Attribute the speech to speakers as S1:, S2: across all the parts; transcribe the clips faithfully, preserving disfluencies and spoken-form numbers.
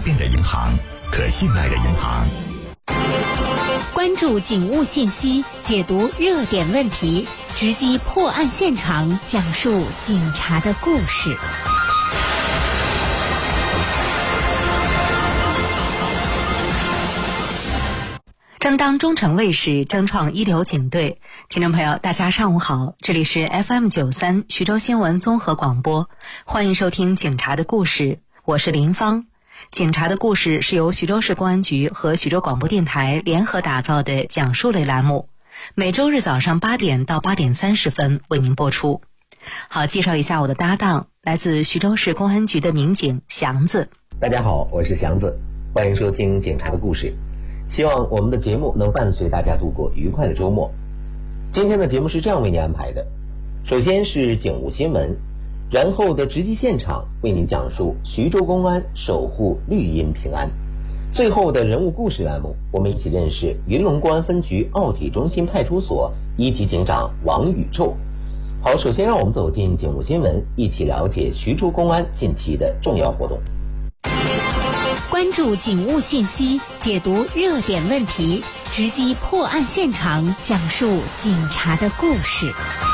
S1: 便的银行，可信赖的银行。
S2: 关注警务信息，解读热点问题，直击破案现场，讲述警察的故事。争当中诚卫士，争创一流警队。听众朋友，大家上午好，这里是 F M 九三 徐州新闻综合广播，欢迎收听警察的故事，我是林芳。警察的故事是由徐州市公安局和徐州广播电台联合打造的讲述类栏目，每周日早上八点到八点三十分为您播出。好，介绍一下我的搭档，来自徐州市公安局的民警祥子。
S3: 大家好，我是祥子，欢迎收听警察的故事。希望我们的节目能伴随大家度过愉快的周末。今天的节目是这样为您安排的，首先是警务新闻，然后的直击现场为您讲述徐州公安守护绿荫平安，最后的人物故事栏目，我们一起认识云龙公安分局奥体中心派出所一级警长王宇宙。好，首先让我们走进警务新闻，一起了解徐州公安近期的重要活动。
S2: 关注警务信息，解读热点问题，直击破案现场，讲述警察的故事。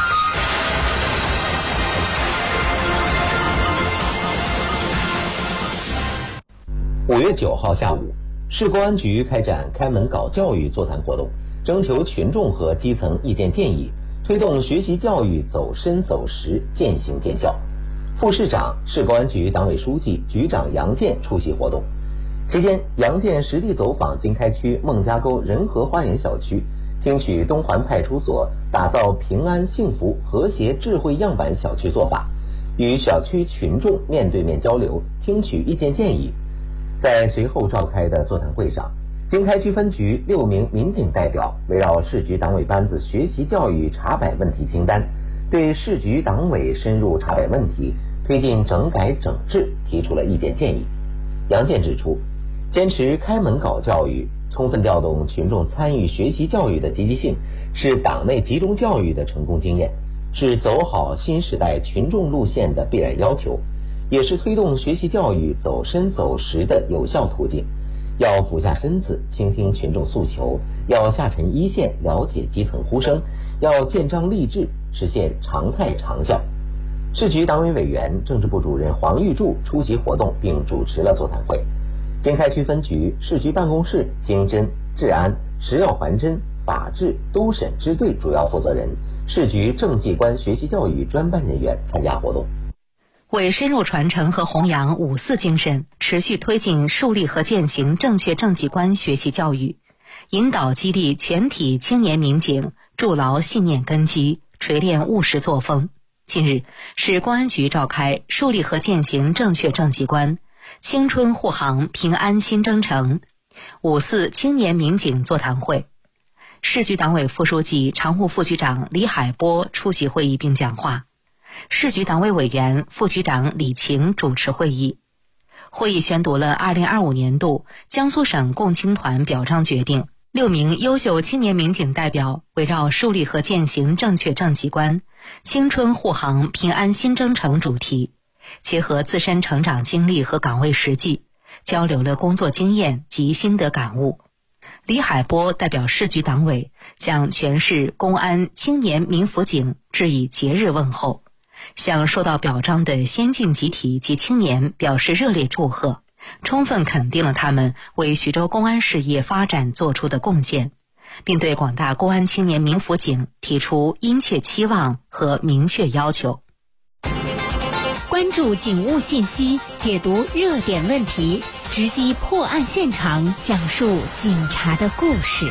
S3: 五月九号下午，市公安局开展开门搞教育座谈活动，征求群众和基层意见建议，推动学习教育走深走实，渐行渐效。副市长、市公安局党委书记、局长杨健出席活动。期间，杨健实地走访经开区孟家沟仁和花园小区，听取东环派出所打造平安、幸福、和谐、智慧样板小区做法，与小区群众面对面交流，听取意见建议。在随后召开的座谈会上，经开区分局六名民警代表围绕市局党委班子学习教育查摆问题清单，对市局党委深入查摆问题，推进整改整治提出了意见建议。杨健指出，坚持开门搞教育，充分调动群众参与学习教育的积极性，是党内集中教育的成功经验，是走好新时代群众路线的必然要求，也是推动学习教育走深走实的有效途径。要俯下身子倾听群众诉求，要下沉一线了解基层呼声，要建章立制实现常态长效。市局党委委员、政治部主任黄玉柱出席活动并主持了座谈会。经开区分局、市局办公室、经侦、治安、食药环侦、法治、督审支队主要负责人、市局政绩关学习教育专班人员参加活动。
S2: 为深入传承和弘扬五四精神，持续推进树立和践行正确政绩观学习教育，引导激励全体青年民警筑牢信念根基，锤炼务实作风。近日，市公安局召开树立和践行正确政绩观青春护航平安新征程五四青年民警座谈会，市局党委副书记、常务副局长李海波出席会议并讲话，市局党委委员、副局长李晴主持会议。会议宣读了二零二五年度江苏省共青团表彰决定，六名优秀青年民警代表围绕树立和践行正确政绩观青春护航平安新征程主题，结合自身成长经历和岗位实际，交流了工作经验及心得感悟。李海波代表市局党委向全市公安青年民辅警致以节日问候，向受到表彰的先进集体及青年表示热烈祝贺，充分肯定了他们为徐州公安事业发展做出的贡献，并对广大公安青年民辅警提出殷切期望和明确要求。关注警务信息，解读热点问题，直击破案现场，讲述警察的故事。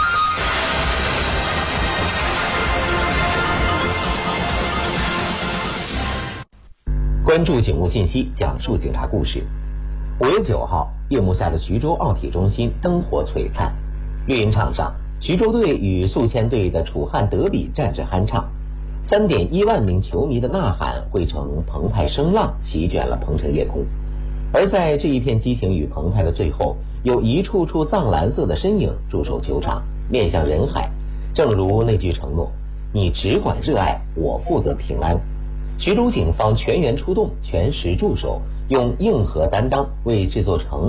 S3: 关注警务信息，讲述警察故事。五月九号，夜幕下的徐州奥体中心灯火璀璨，绿茵场上，徐州队与宿迁队的楚汉德比战至酣畅。三点一万名球迷的呐喊汇成澎湃声浪，席卷了鹏城夜空。而在这一片激情与澎湃的最后，有一处处藏蓝色的身影驻守球场，面向人海，正如那句承诺：你只管热爱，我负责平安。徐州警方全员出动，全时驻守，用硬核担当为这座城